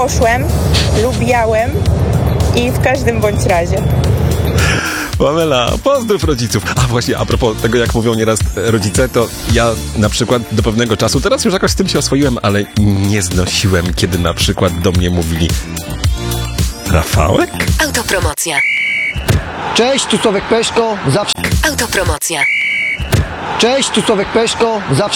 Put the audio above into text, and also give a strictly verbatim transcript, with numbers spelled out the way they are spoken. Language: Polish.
poszłem, lubiałem i w każdym bądź razie. Pamela, pozdrów rodziców. A właśnie, a propos tego, jak mówią nieraz rodzice, to ja na przykład do pewnego czasu, teraz już jakoś z tym się oswoiłem, ale nie znosiłem, kiedy na przykład do mnie mówili Rafałek? Autopromocja. Cześć, tu Sławek Peszko, zawsze... Autopromocja. Cześć, tu Sławek Peszko, zawsze...